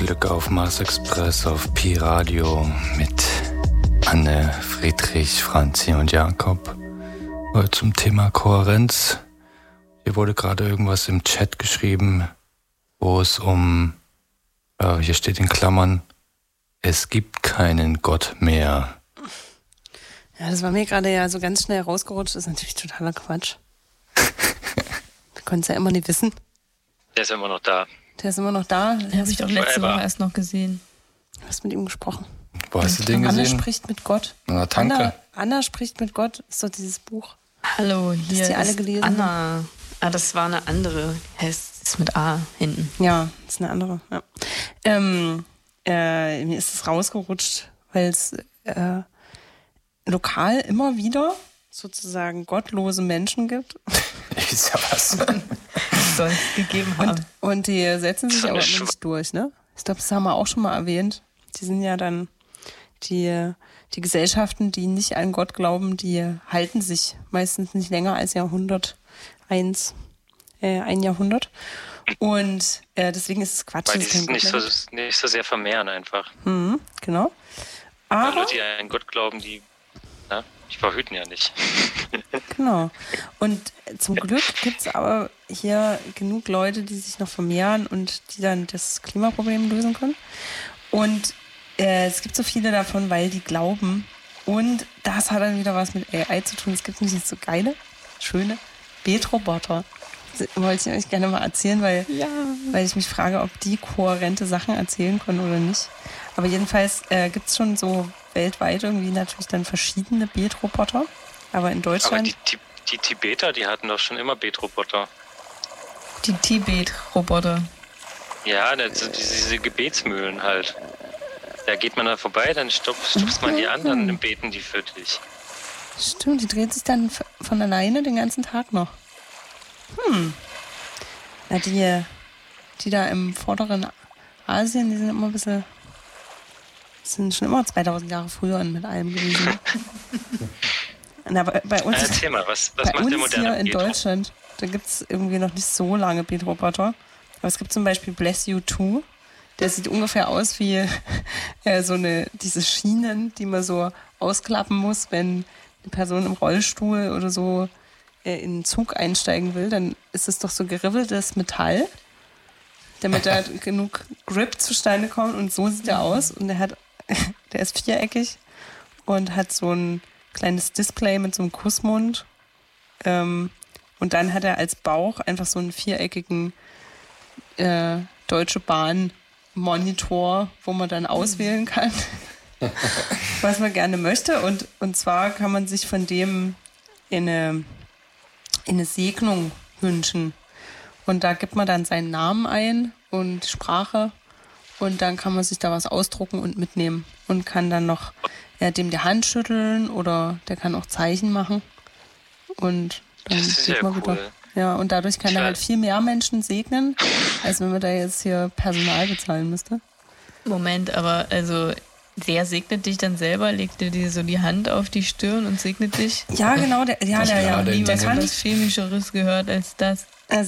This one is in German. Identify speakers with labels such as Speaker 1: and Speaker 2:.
Speaker 1: Glück auf Mars Express auf Pi Radio mit Anne, Friedrich, Franzi und Jakob. Heute zum Thema Kohärenz. Hier wurde gerade irgendwas im Chat geschrieben, wo es hier steht in Klammern, es gibt keinen Gott mehr.
Speaker 2: Ja, das war mir gerade ja so ganz schnell rausgerutscht. Das ist natürlich totaler Quatsch. Wir konnten es ja immer nicht wissen.
Speaker 3: Der ist immer noch da.
Speaker 2: Der ist immer noch da.
Speaker 4: Den habe ich doch letzte Woche erst noch gesehen.
Speaker 2: Du hast mit ihm gesprochen.
Speaker 1: Wo hast du den gesehen?
Speaker 2: Anna spricht mit Gott.
Speaker 1: Na, danke.
Speaker 2: Anna spricht mit Gott, ist doch dieses Buch.
Speaker 4: Hallo, hier
Speaker 2: Hast du alle
Speaker 4: ist
Speaker 2: gelesen?
Speaker 4: Anna. Ah, das war eine andere. Ist mit A hinten.
Speaker 2: Ja, ist eine andere. Ja. Mir ist es rausgerutscht, weil es lokal immer wieder sozusagen gottlose Menschen gibt.
Speaker 1: Ist ja was.
Speaker 4: Soll es gegeben haben.
Speaker 2: Und die setzen sich aber immer nicht durch, ne? Ich glaube, das haben wir auch schon mal erwähnt. Die sind ja dann, die Gesellschaften, die nicht an Gott glauben, die halten sich meistens nicht länger als ein Jahrhundert. Und deswegen ist es Quatsch.
Speaker 3: Weil die sich nicht so sehr vermehren einfach.
Speaker 2: Genau.
Speaker 3: Aber
Speaker 2: Aber
Speaker 3: Leute, die an Gott glauben, die verhüten ja nicht.
Speaker 2: genau. Und zum Glück gibt es aber hier genug Leute, die sich noch vermehren und die dann das Klimaproblem lösen können. Und es gibt so viele davon, weil die glauben. Und das hat dann wieder was mit AI zu tun. Es gibt nämlich so geile, schöne Betroboter. Das wollte ich euch gerne mal erzählen, weil ich mich frage, ob die kohärente Sachen erzählen können oder nicht. Aber jedenfalls gibt es schon so weltweit irgendwie natürlich dann verschiedene Betroboter. Aber in Deutschland...
Speaker 3: Aber die Tibeter, die hatten doch schon immer Betroboter.
Speaker 4: Die Tibet-Roboter.
Speaker 3: Ja, diese Gebetsmühlen halt. Da geht man da vorbei, dann stupst man die anderen und beten die für dich.
Speaker 2: Stimmt, die dreht sich dann von alleine den ganzen Tag noch. Na, die da im vorderen Asien, die sind immer ein bisschen... sind schon immer 2000 Jahre früher mit allem gewesen. Na, bei uns,
Speaker 3: Erzähl mal, was
Speaker 2: bei
Speaker 3: macht
Speaker 2: uns
Speaker 3: der moderne
Speaker 2: hier in
Speaker 3: Petro?
Speaker 2: Deutschland, da gibt es irgendwie noch nicht so lange Betroboter. Aber es gibt zum Beispiel Bless You Too. Der sieht ungefähr aus wie diese Schienen, die man so ausklappen muss, wenn eine Person im Rollstuhl oder so in einen Zug einsteigen will. Dann ist es doch so geribbeltes Metall, damit da genug Grip zustande kommt. Und so sieht er aus. Und der ist viereckig und hat so ein kleines Display mit so einem Kussmund. Und dann hat er als Bauch einfach so einen viereckigen Deutsche Bahn Monitor, wo man dann auswählen kann, was man gerne möchte. Und zwar kann man sich von dem in eine Segnung wünschen. Und da gibt man dann seinen Namen ein und Sprache. Und dann kann man sich da was ausdrucken und mitnehmen. Und kann dann noch dem die Hand schütteln oder der kann auch Zeichen machen. Und dann
Speaker 3: Das ist
Speaker 2: geht
Speaker 3: ja
Speaker 2: man
Speaker 3: cool.
Speaker 2: wieder. Ja, und dadurch kann er halt viel mehr Menschen segnen, als wenn man da jetzt hier Personal bezahlen müsste.
Speaker 4: Moment, aber also der segnet dich dann selber, legt dir so die Hand auf die Stirn und segnet dich?
Speaker 2: Ja, genau. Der
Speaker 4: Ich habe
Speaker 2: kann
Speaker 4: nie was Chemischeres gehört als das.